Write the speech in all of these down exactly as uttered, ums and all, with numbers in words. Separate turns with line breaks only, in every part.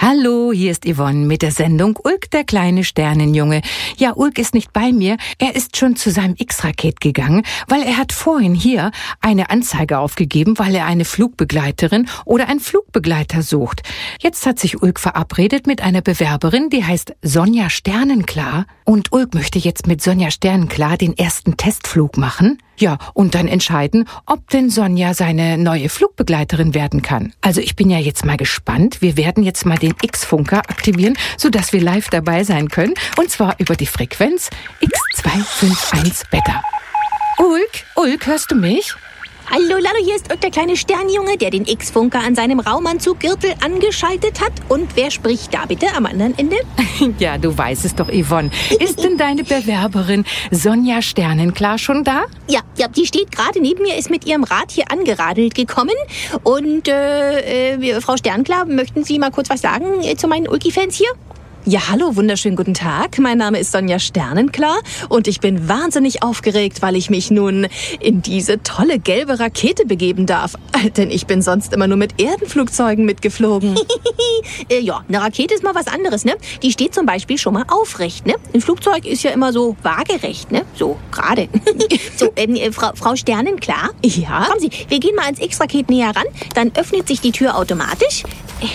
Hallo, hier ist Yvonne mit der Sendung Ulk, der kleine Sternenjunge. Ja, Ulk ist nicht bei mir. Er ist schon zu seinem X-Raket gegangen, weil er hat vorhin hier eine Anzeige aufgegeben, weil er eine Flugbegleiterin oder einen Flugbegleiter sucht. Jetzt hat sich Ulk verabredet mit einer Bewerberin, die heißt Sonja Sternenklar. Und Ulk möchte jetzt mit Sonja Sternenklar den ersten Testflug machen. Ja, und dann entscheiden, ob denn Sonja seine neue Flugbegleiterin werden kann. Also ich bin ja jetzt mal gespannt. Wir werden jetzt mal den X-Funker aktivieren, sodass wir live dabei sein können. Und zwar über die Frequenz X zwei fünf eins Beta. Ulk, Ulk, hörst du mich?
Hallo, Lalo, hier ist Ulk, der kleine Sternjunge, der den X-Funker an seinem Raumanzuggürtel angeschaltet hat. Und wer spricht da bitte am anderen Ende?
Ja, du weißt es doch, Yvonne. Ist denn deine Bewerberin Sonja Sternenklar schon da?
Ja, ja, die steht gerade neben mir, ist mit ihrem Rad hier angeradelt gekommen. Und, äh, äh Frau Sternenklar, möchten Sie mal kurz was sagen äh, zu meinen Ulki-Fans hier?
Ja, hallo, wunderschönen guten Tag. Mein Name ist Sonja Sternenklar und ich bin wahnsinnig aufgeregt, weil ich mich nun in diese tolle gelbe Rakete begeben darf. Denn ich bin sonst immer nur mit Erdenflugzeugen mitgeflogen.
äh, ja, eine Rakete ist mal was anderes, ne? Die steht zum Beispiel schon mal aufrecht, ne? Ein Flugzeug ist ja immer so waagerecht, ne? So, gerade. so, ähm, äh, Frau, Frau Sternenklar?
Ja?
Kommen Sie, wir gehen mal ans X-Raket näher ran, dann öffnet sich die Tür automatisch.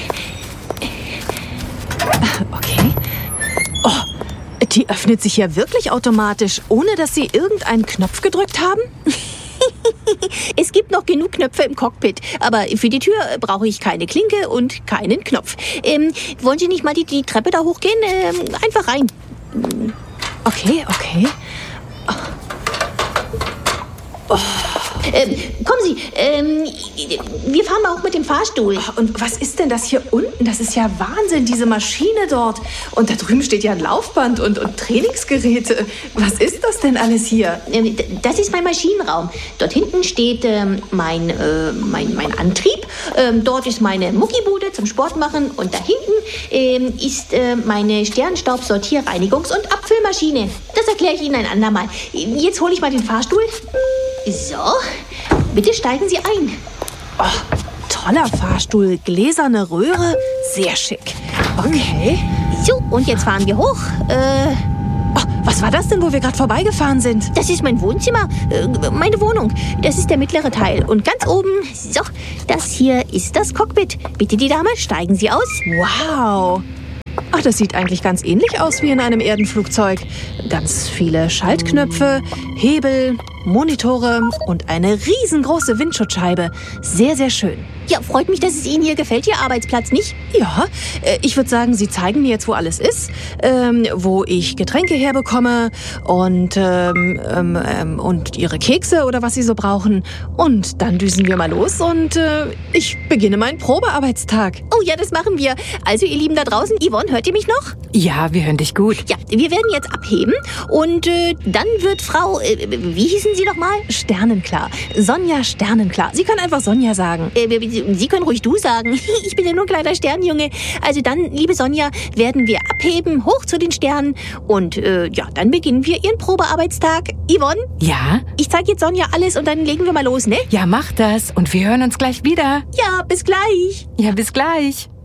Okay. Oh, die öffnet sich ja wirklich automatisch, ohne dass Sie irgendeinen Knopf gedrückt haben?
Es gibt noch genug Knöpfe im Cockpit, aber für die Tür brauche ich keine Klinke und keinen Knopf. Ähm, wollen Sie nicht mal die, die Treppe da hochgehen? Ähm, einfach rein.
Okay, okay. Oh. Oh.
Ähm, kommen Sie, ähm, wir fahren mal auch mit dem Fahrstuhl.
Oh, und was ist denn das hier unten? Das ist ja Wahnsinn, diese Maschine dort. Und da drüben steht ja ein Laufband und, und Trainingsgeräte. Was ist das denn alles hier?
Ähm, das ist mein Maschinenraum. Dort hinten steht ähm, mein, äh, mein, mein Antrieb. Ähm, dort ist meine Muckibude zum Sport machen. Und da hinten ähm, ist äh, meine Sternstaubsortier-, Reinigungs- und Abfüllmaschine. Das erkläre ich Ihnen ein andermal. Jetzt hole ich mal den Fahrstuhl. So, bitte steigen Sie ein.
Oh, toller Fahrstuhl, gläserne Röhre, sehr schick. Okay.
So, und jetzt fahren wir hoch. Äh,
oh, was war das denn, wo wir gerade vorbeigefahren sind?
Das ist mein Wohnzimmer, äh, meine Wohnung. Das ist der mittlere Teil. Und ganz oben, so, das hier ist das Cockpit. Bitte, die Dame, steigen Sie aus.
Wow. Ach, das sieht eigentlich ganz ähnlich aus wie in einem Erdenflugzeug. Ganz viele Schaltknöpfe, Hebel, Monitore und eine riesengroße Windschutzscheibe. Sehr, sehr schön.
Ja, freut mich, dass es Ihnen hier gefällt, Ihr Arbeitsplatz, nicht?
Ja, äh, ich würde sagen, Sie zeigen mir jetzt, wo alles ist, ähm, wo ich Getränke herbekomme und, ähm, ähm, und Ihre Kekse oder was Sie so brauchen. Und dann düsen wir mal los und äh, ich beginne meinen Probearbeitstag.
Oh ja, das machen wir. Also, ihr Lieben da draußen, Yvonne, hört ihr mich noch?
Ja, wir hören dich gut.
Ja, wir werden jetzt abheben und äh, dann wird Frau, äh, wie hießen Sie nochmal?
Sternenklar. Sonja Sternenklar. Sie können einfach Sonja sagen.
Äh, Sie können ruhig du sagen. Ich bin ja nur ein kleiner Sternjunge. Also dann, liebe Sonja, werden wir abheben, hoch zu den Sternen. Und äh, ja, dann beginnen wir Ihren Probearbeitstag. Yvonne?
Ja?
Ich zeige jetzt Sonja alles und dann legen wir mal los, ne?
Ja, mach das. Und wir hören uns gleich wieder.
Ja, bis gleich.
Ja, bis gleich.